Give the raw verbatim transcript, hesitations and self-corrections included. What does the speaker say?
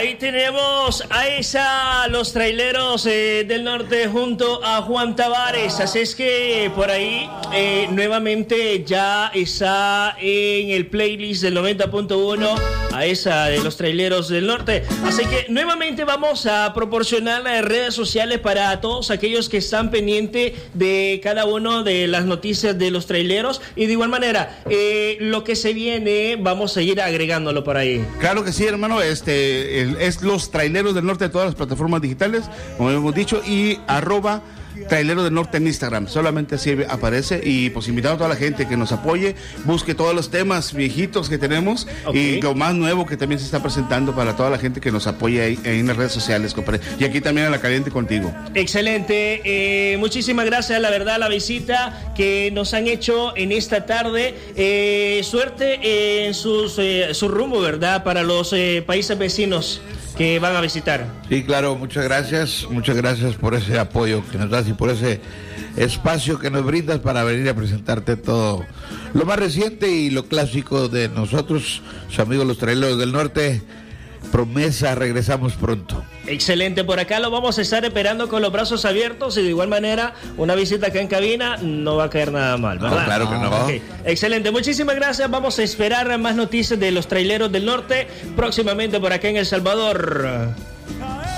Ahí tenemos a esa, los traileros eh, del norte junto a Juan Tavares. Así es que por ahí eh, nuevamente ya está en el playlist del noventa punto uno a esa de los traileros del norte. Así que nuevamente vamos a proporcionar las redes sociales para todos aquellos que están pendientes de cada uno de las noticias de los traileros. Y de igual manera, eh, lo que se viene, vamos a ir agregándolo por ahí. Claro que sí, hermano. Este el, es los traileros del norte de todas las plataformas digitales, como hemos dicho, y arroba Trailero del Norte en Instagram, solamente así aparece. Y pues invitando a toda la gente que nos apoye, busque todos los temas viejitos que tenemos, okay, y lo más nuevo que también se está presentando para toda la gente que nos apoye ahí, ahí en las redes sociales, compadre. Y aquí también a La Caliente contigo. Excelente, eh, muchísimas gracias, la verdad, la visita que nos han hecho en esta tarde. Eh, suerte en sus, eh, su rumbo, ¿verdad? Para los eh, países vecinos que van a visitar. Sí, claro, muchas gracias, muchas gracias por ese apoyo que nos das y por ese espacio que nos brindas para venir a presentarte todo lo más reciente y lo clásico de nosotros, sus amigos los Traileros del Norte. Promesa, regresamos pronto. Excelente, por acá lo vamos a estar esperando con los brazos abiertos y de igual manera una visita acá en cabina no va a caer nada mal, ¿verdad? No, claro que no. Okay. Excelente, muchísimas gracias. Vamos a esperar más noticias de los Traileros del Norte próximamente por acá en El Salvador.